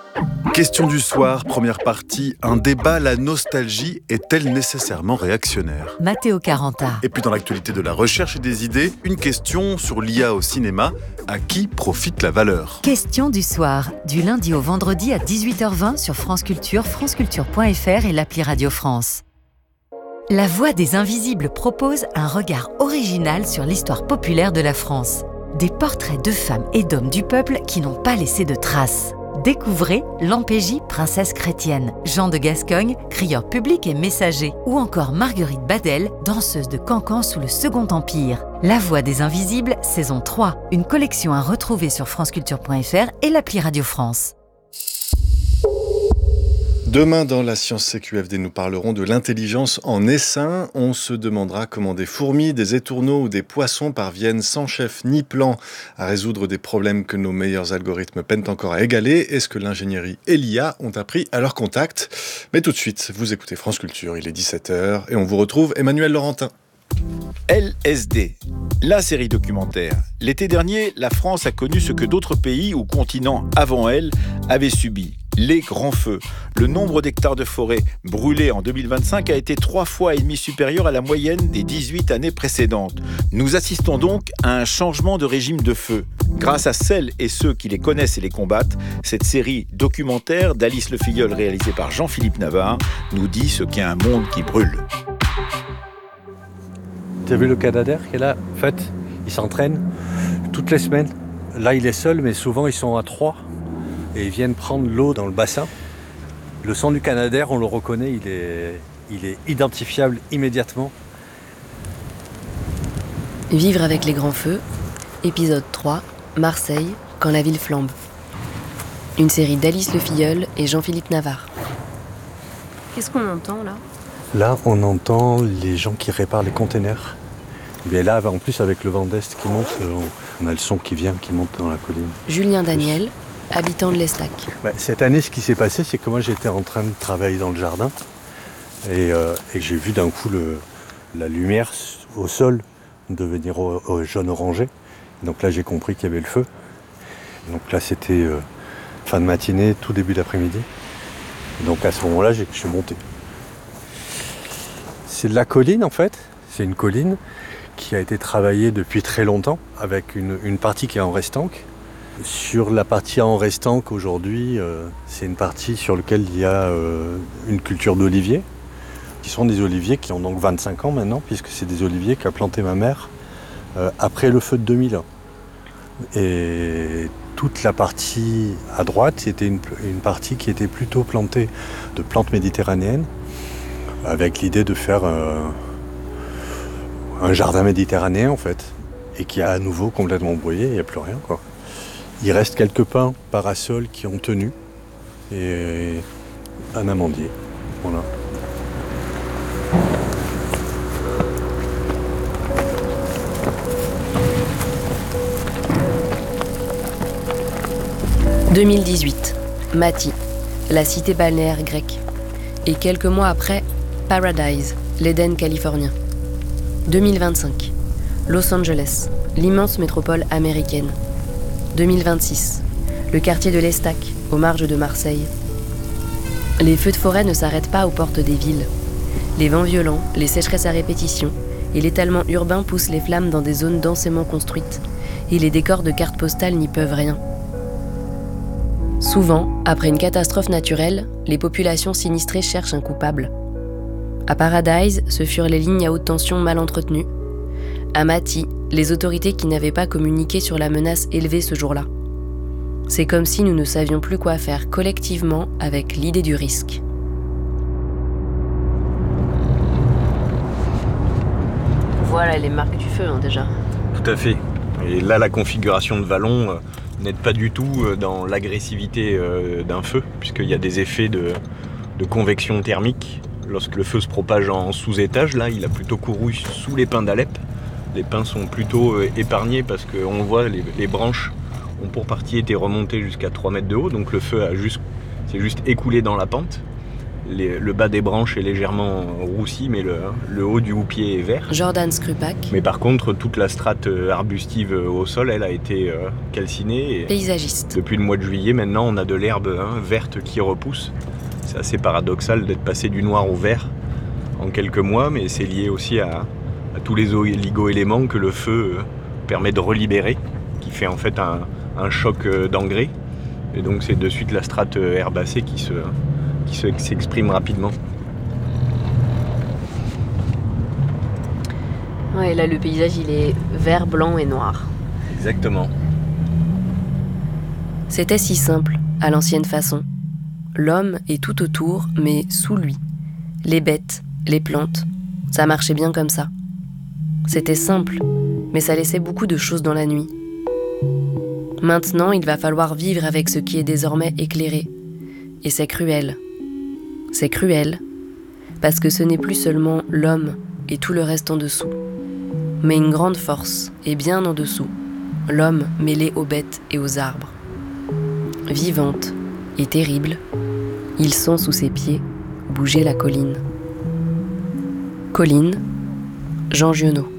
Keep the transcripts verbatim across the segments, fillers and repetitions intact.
Question du soir, première partie. Un débat, la nostalgie est-elle nécessairement réactionnaire ? Matteo Caranta. Et puis dans l'actualité de la recherche et des idées, une question sur l'I A au cinéma. À qui profite la valeur ? Question du soir, du lundi au vendredi à dix-huit heures vingt sur France Culture, franceculture point f r et l'appli Radio France. La Voix des Invisibles propose un regard original sur l'histoire populaire de la France. Des portraits de femmes et d'hommes du peuple qui n'ont pas laissé de traces. Découvrez Lampégie, princesse chrétienne, Jean de Gascogne, crieur public et messager, ou encore Marguerite Badel, danseuse de cancan sous le Second Empire. La Voix des Invisibles, saison trois, une collection à retrouver sur franceculture point f r et l'appli Radio France. Demain, dans la Science C Q F D, nous parlerons de l'intelligence en essaim. On se demandera comment des fourmis, des étourneaux ou des poissons parviennent sans chef ni plan à résoudre des problèmes que nos meilleurs algorithmes peinent encore à égaler. Est-ce que l'ingénierie et l'I A ont appris à leur contact ? Mais tout de suite, vous écoutez France Culture, il est dix-sept heures et on vous retrouve Emmanuel Laurentin. L S D, la série documentaire. L'été dernier, la France a connu ce que d'autres pays ou continents avant elle avaient subi. Les grands feux. Le nombre d'hectares de forêt brûlés en deux mille vingt-cinq a été trois fois et demi supérieur à la moyenne des dix-huit années précédentes. Nous assistons donc à un changement de régime de feu. Grâce à celles et ceux qui les connaissent et les combattent, cette série documentaire d'Alice Le Filleul réalisée par Jean-Philippe Navarre nous dit ce qu'est un monde qui brûle. Tu as vu le Canadair qui est là ? En fait, ils s'entraînent toutes les semaines. Là, il est seul, mais souvent, ils sont à trois. Et ils viennent prendre l'eau dans le bassin. Le son du Canadair, on le reconnaît, il est, il est identifiable immédiatement. Vivre avec les grands feux, épisode trois, Marseille, quand la ville flambe. Une série d'Alice Le Filleul et Jean-Philippe Navarre. Qu'est-ce qu'on entend là ? Là, on entend les gens qui réparent les containers. Et là, en plus, avec le vent d'Est qui monte, on a le son qui vient, qui monte dans la colline. Julien Daniel, habitant de l'Estac. Ouais, cette année, ce qui s'est passé, c'est que moi, j'étais en train de travailler dans le jardin et, euh, et j'ai vu d'un coup le, la lumière au sol devenir au, au jaune orangé. Donc là, j'ai compris qu'il y avait le feu. Donc là, c'était euh, fin de matinée, tout début d'après-midi. Donc à ce moment-là, j'ai, je suis monté. C'est de la colline, en fait. C'est une colline qui a été travaillée depuis très longtemps avec une, une partie qui est en restanque. Sur la partie en restanque aujourd'hui, euh, c'est une partie sur laquelle il y a euh, une culture d'oliviers, qui sont des oliviers qui ont donc vingt-cinq ans maintenant, puisque c'est des oliviers qu'a planté ma mère euh, après le feu de deux mille un. Et toute la partie à droite, c'était une, une partie qui était plutôt plantée de plantes méditerranéennes, avec l'idée de faire euh, un jardin méditerranéen en fait, et qui a à nouveau complètement brûlé, il n'y a plus rien quoi. Il reste quelques pins parasols qui ont tenu et un amandier. Voilà. deux mille dix-huit, Mati, la cité balnéaire grecque. Et quelques mois après, Paradise, l'Éden californien. deux mille vingt-cinq, Los Angeles, l'immense métropole américaine. deux mille vingt-six, le quartier de l'Estac, aux marges de Marseille. Les feux de forêt ne s'arrêtent pas aux portes des villes. Les vents violents, les sécheresses à répétition et l'étalement urbain poussent les flammes dans des zones densément construites, et les décors de cartes postales n'y peuvent rien. Souvent, après une catastrophe naturelle, les populations sinistrées cherchent un coupable. À Paradise, ce furent les lignes à haute tension mal entretenues. À Mati, les autorités qui n'avaient pas communiqué sur la menace élevée ce jour-là. C'est comme si nous ne savions plus quoi faire collectivement avec l'idée du risque. Voilà les marques du feu, hein, déjà. Tout à fait. Et là, la configuration de vallon euh, n'aide pas du tout euh, dans l'agressivité euh, d'un feu, puisqu'il y a des effets de, de convection thermique. Lorsque le feu se propage en sous-étage, là, il a plutôt couru sous les pins d'Alep. Les pins sont plutôt euh, épargnés parce qu'on voit les, les branches ont pour partie été remontées jusqu'à trois mètres de haut, donc le feu a juste, s'est juste écoulé dans la pente. Les, le bas des branches est légèrement roussi, mais le, le haut du houppier est vert. Jordan Skrupak. Mais par contre, toute la strate arbustive au sol, elle a été euh, calcinée. Et paysagiste. depuis le mois de juillet, maintenant, on a de l'herbe hein, verte qui repousse. C'est assez paradoxal d'être passé du noir au vert en quelques mois, mais c'est lié aussi à, à tous les oligo-éléments que le feu euh, permet de relibérer, qui fait en fait un, un choc euh, d'engrais. Et donc c'est de suite la strate euh, herbacée qui se... qui se, qui s'exprime rapidement. Ouais, là le paysage il est vert, blanc et noir. Exactement. C'était si simple, à l'ancienne façon. L'homme est tout autour, mais sous lui. Les bêtes, les plantes, ça marchait bien comme ça. C'était simple, mais ça laissait beaucoup de choses dans la nuit. Maintenant, il va falloir vivre avec ce qui est désormais éclairé. Et c'est cruel. C'est cruel, parce que ce n'est plus seulement l'homme et tout le reste en dessous, mais une grande force, et bien en dessous, l'homme mêlé aux bêtes et aux arbres. Vivante et terrible, il sent sous ses pieds bouger la colline. Colline, Jean Giono.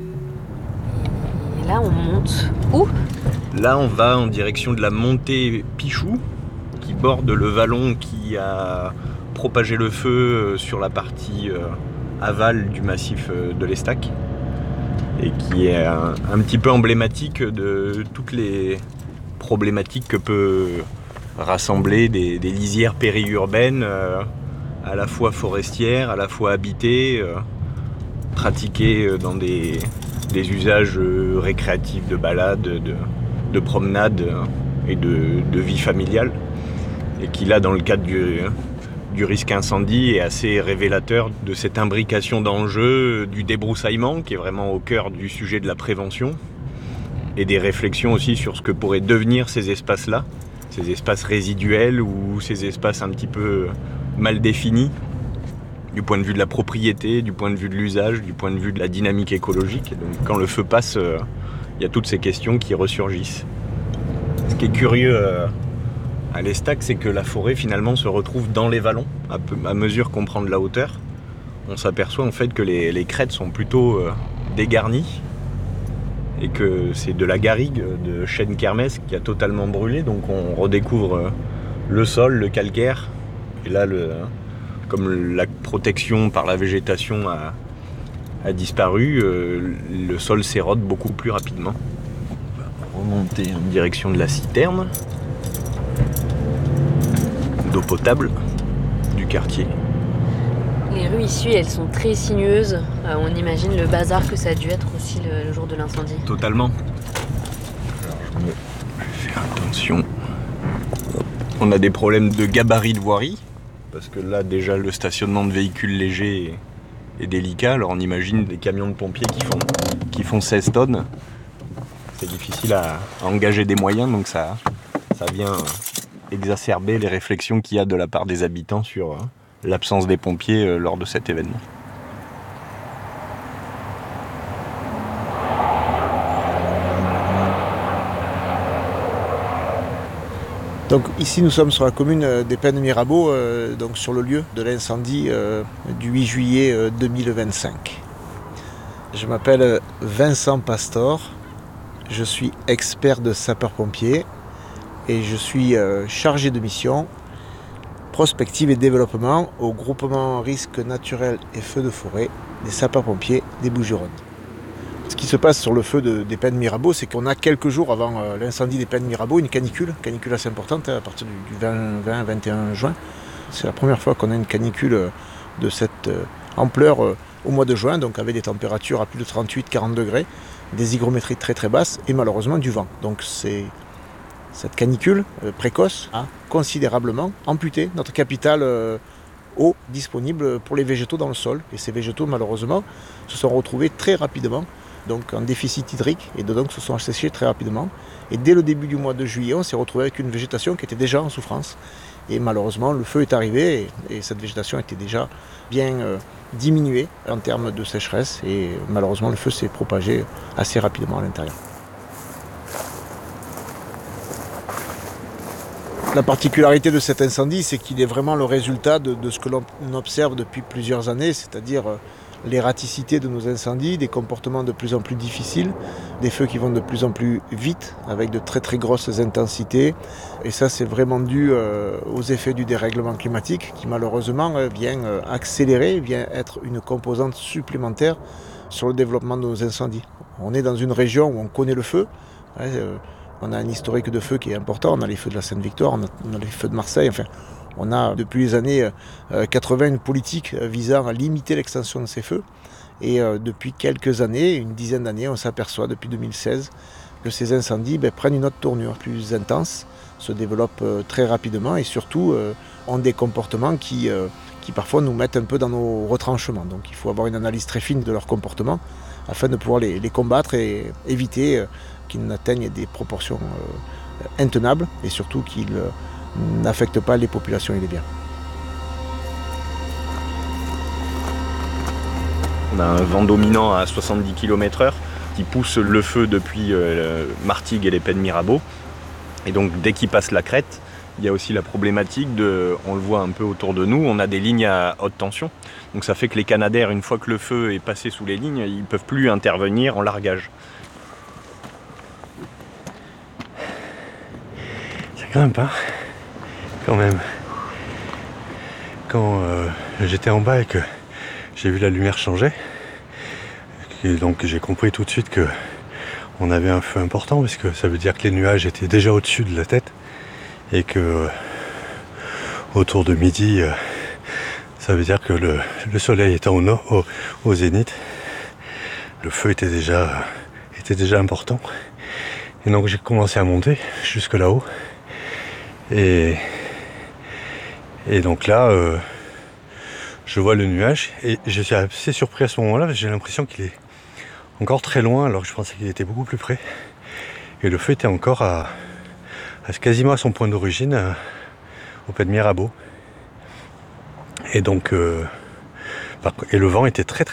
Et là, on monte où ? Là, on va en direction de la montée Pichou, qui borde le vallon qui a propagé le feu sur la partie euh, aval du massif euh, de l'Estac et qui est un, un petit peu emblématique de toutes les problématiques que peut rassembler des, des lisières périurbaines euh, à la fois forestières, à la fois habitées, euh, pratiquées dans des, des usages euh, récréatifs de balade, de, de promenade euh, et de, de vie familiale, et qui là, dans le cadre du, du risque incendie, est assez révélateur de cette imbrication d'enjeux, du débroussaillement, qui est vraiment au cœur du sujet de la prévention, et des réflexions aussi sur ce que pourraient devenir ces espaces-là, ces espaces résiduels ou ces espaces un petit peu mal définis, du point de vue de la propriété, du point de vue de l'usage, du point de vue de la dynamique écologique. Et donc quand le feu passe, il euh, y a toutes ces questions qui ressurgissent. Ce qui est curieux euh, à l'Estac, c'est que la forêt finalement se retrouve dans les vallons. À, peu, à mesure qu'on prend de la hauteur, on s'aperçoit en fait que les, les crêtes sont plutôt euh, dégarnies et que c'est de la garrigue de chêne kermès qui a totalement brûlé. Donc on redécouvre euh, le sol, le calcaire, et là le, comme la protection par la végétation a, a disparu, euh, le sol s'érode beaucoup plus rapidement. On va remonter en direction de la citerne d'eau potable du quartier. Les rues ici, elles sont très sinueuses. Euh, on imagine le bazar que ça a dû être aussi le, le jour de l'incendie. Totalement. Je vais faire attention. On a des problèmes de gabarit de voirie, parce que là déjà le stationnement de véhicules légers est, est délicat. Alors on imagine des camions de pompiers qui font, qui font seize tonnes. C'est difficile à, à engager des moyens, donc ça, ça vient exacerber les réflexions qu'il y a de la part des habitants sur l'absence des pompiers lors de cet événement. Donc ici nous sommes sur la commune des Pennes Mirabeau, euh, donc sur le lieu de l'incendie euh, du huit juillet euh, deux mille vingt-cinq. Je m'appelle Vincent Pastor, je suis expert de sapeur-pompier et je suis euh, chargé de mission prospective et développement au groupement risques naturels et feux de forêt des sapeurs-pompiers des Bouches-du-Rhône. Ce qui se passe sur le feu de, des Pennes Mirabeau, c'est qu'on a quelques jours avant euh, l'incendie des Pennes Mirabeau une canicule, canicule assez importante hein, à partir du, du vingt vingt et un juin. C'est la première fois qu'on a une canicule euh, de cette euh, ampleur euh, au mois de juin, donc avec des températures à plus de trente-huit à quarante degrés, des hygrométries très très basses et malheureusement du vent. Donc c'est cette canicule euh, précoce a considérablement amputé notre capital euh, eau disponible pour les végétaux dans le sol. Et ces végétaux malheureusement se sont retrouvés très rapidement donc en déficit hydrique et donc se sont asséchés très rapidement. Et dès le début du mois de juillet, on s'est retrouvé avec une végétation qui était déjà en souffrance. Et malheureusement, le feu est arrivé et, et cette végétation était déjà bien euh, diminuée en termes de sécheresse. Et malheureusement, le feu s'est propagé assez rapidement à l'intérieur. La particularité de cet incendie, c'est qu'il est vraiment le résultat de, de ce que l'on observe depuis plusieurs années, c'est-à-dire euh, l'erraticité de nos incendies, des comportements de plus en plus difficiles, des feux qui vont de plus en plus vite, avec de très très grosses intensités. Et ça, c'est vraiment dû euh, aux effets du dérèglement climatique, qui malheureusement euh, vient euh, accélérer, vient être une composante supplémentaire sur le développement de nos incendies. On est dans une région où on connaît le feu. Hein, euh, On a un historique de feu qui est important, on a les feux de la Sainte-Victoire, on a, on a les feux de Marseille, enfin, on a depuis les années euh, quatre-vingts une politique visant à limiter l'extension de ces feux. Et euh, depuis quelques années, une dizaine d'années, on s'aperçoit depuis deux mille seize que ces incendies ben, prennent une autre tournure plus intense, se développent euh, très rapidement et surtout euh, ont des comportements qui, euh, qui parfois nous mettent un peu dans nos retranchements. Donc il faut avoir une analyse très fine de leur comportement afin de pouvoir les, les combattre et éviter euh, qu'ils n'atteignent des proportions euh, intenables et surtout qu'ils euh, n'affectent pas les populations et les biens. On a un vent dominant à soixante-dix kilomètres heure qui pousse le feu depuis euh, Martigues et les Pennes Mirabeau. Et donc dès qu'il passe la crête, il y a aussi la problématique de, on le voit un peu autour de nous, on a des lignes à haute tension. Donc ça fait que les canadaires, une fois que le feu est passé sous les lignes, ils ne peuvent plus intervenir en largage. Ça grimpe, hein, quand même. Quand euh, j'étais en bas et que j'ai vu la lumière changer, et donc j'ai compris tout de suite que on avait un feu important, parce que ça veut dire que les nuages étaient déjà au-dessus de la tête et que euh, autour de midi, euh, ça veut dire que le, le soleil était au, nord, au, au zénith. Le feu était déjà, euh, était déjà important. Et donc j'ai commencé à monter jusque là-haut. Et, et donc là, euh, je vois le nuage et je suis assez surpris à ce moment-là, parce que j'ai l'impression qu'il est encore très loin, alors que je pensais qu'il était beaucoup plus près. Et le feu était encore à, à quasiment à son point d'origine, à, au Pennes Mirabeau. Et donc, euh, et le vent était très très